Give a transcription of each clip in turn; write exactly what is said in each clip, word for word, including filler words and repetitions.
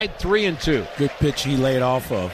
Three and two. Good pitch he laid off of.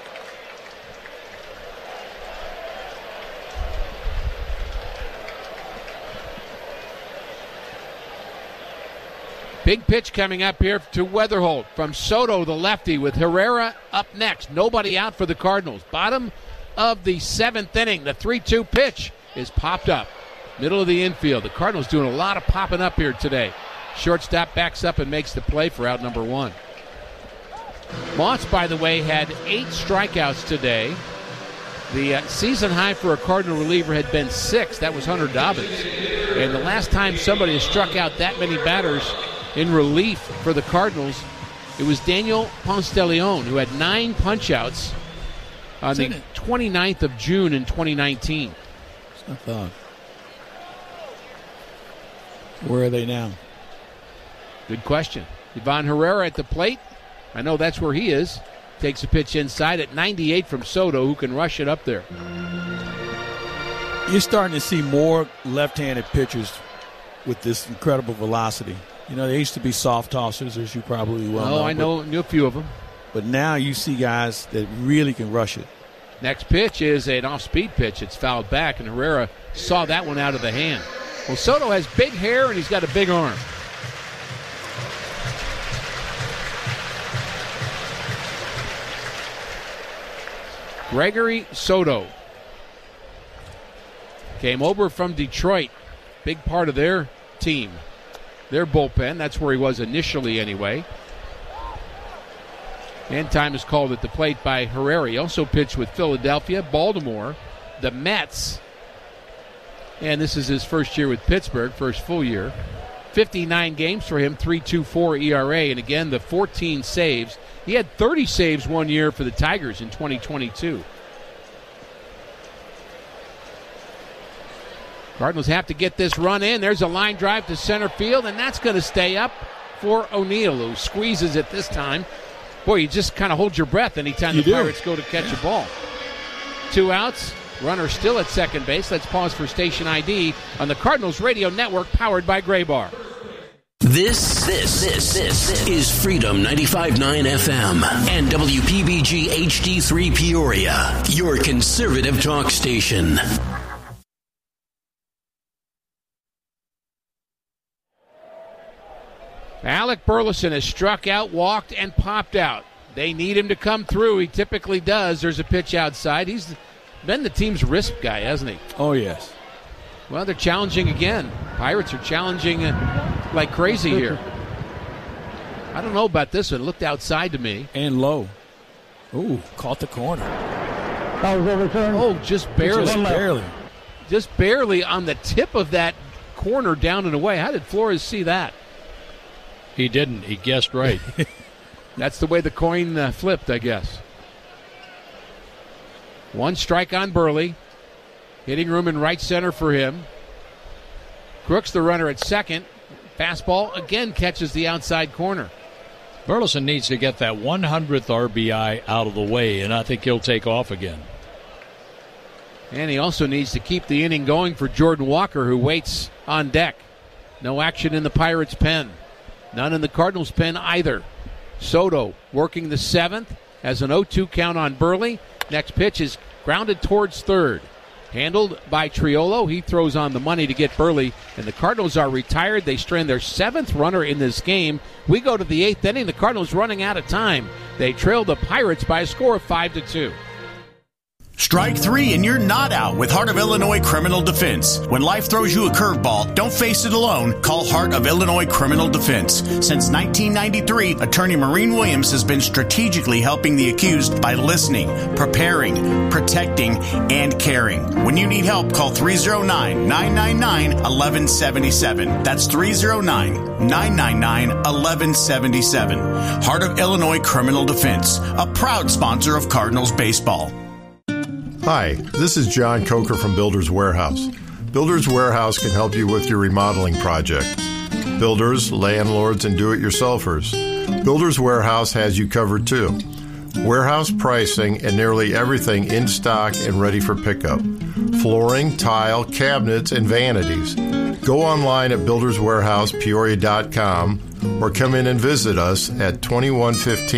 Big pitch coming up here to Weatherholt from Soto, the lefty, with Herrera up next. Nobody out for the Cardinals. Bottom of the seventh inning. The three two pitch is popped up. Middle of the infield. The Cardinals doing a lot of popping up here today. Shortstop backs up and makes the play for out number one. Moss, by the way, had eight strikeouts today. The uh, season high for a Cardinal reliever had been six. That was Hunter Dobbins. And the last time somebody has struck out that many batters in relief for the Cardinals, it was Daniel Ponce de Leon, who had nine punch-outs on the twenty-ninth of June in twenty nineteen. I thought. Where are they now? Good question. Ivan Herrera at the plate. I know that's where he is. Takes a pitch inside at ninety-eight from Soto, who can rush it up there. You're starting to see more left-handed pitchers with this incredible velocity. You know, they used to be soft tossers, as you probably well oh, know. Oh, I know, knew a few of them. But now you see guys that really can rush it. Next pitch is an off-speed pitch. It's fouled back, and Herrera saw that one out of the hand. Well, Soto has big hair, and he's got a big arm. Gregory Soto came over from Detroit. Big part of their team, their bullpen. That's where he was initially anyway. And time is called at the plate by Herrera. He also pitched with Philadelphia, Baltimore, the Mets. And this is his first year with Pittsburgh, first full year. fifty-nine games for him, three point two four E R A. And again, the fourteen saves. He had thirty saves one year for the Tigers in twenty twenty-two. Cardinals have to get this run in. There's a line drive to center field, and that's going to stay up for O'Neill, who squeezes it this time. Boy, you just kind of hold your breath anytime you the do. Pirates go to catch a ball. Two outs. Runner still at second base. Let's pause for station I D on the Cardinals Radio Network, powered by Gray Bar. This, this, this, this is Freedom ninety-five point nine F M and W P B G H D three Peoria, your conservative talk station. Alec Burleson has struck out, walked, and popped out. They need him to come through. He typically does. There's a pitch outside. He's been the team's risk guy, hasn't he? Oh, yes. Well, they're challenging again. Pirates are challenging uh, like crazy here. I don't know about this one. It looked outside to me. And low. Ooh, caught the corner. Oh, just barely. Just barely. Just barely on the tip of that corner down and away. How did Flores see that? He didn't. He guessed right. That's the way the coin uh, flipped, I guess. One strike on Burley. Hitting room in right center for him. Crooks, the runner at second. Fastball again catches the outside corner. Burleson needs to get that one hundredth R B I out of the way, and I think he'll take off again. And he also needs to keep the inning going for Jordan Walker, who waits on deck. No action in the Pirates' pen. None in the Cardinals' pen either. Soto working the seventh, has an oh two count on Burley. Next pitch is grounded towards third. Handled by Triolo. He throws on the money to get Burley, and the Cardinals are retired. They strand their seventh runner in this game. We go to the eighth inning. The Cardinals running out of time. They trail the Pirates by a score of five to two. Strike three and you're not out with Heart of Illinois Criminal Defense. When life throws you a curveball, don't face it alone. Call Heart of Illinois Criminal Defense. Since nineteen ninety-three, Attorney Maureen Williams has been strategically helping the accused by listening, preparing, protecting, and caring. When you need help, call three oh nine, nine nine nine, one one seven seven. That's three oh nine, nine nine nine, one one seven seven. Heart of Illinois Criminal Defense, a proud sponsor of Cardinals baseball. Hi, this is John Coker from Builders Warehouse. Builders Warehouse can help you with your remodeling projects. Builders, landlords, and do-it-yourselfers. Builders Warehouse has you covered too. Warehouse pricing and nearly everything in stock and ready for pickup. Flooring, tile, cabinets, and vanities. Go online at builders warehouse peoria dot com or come in and visit us at twenty-one fifteen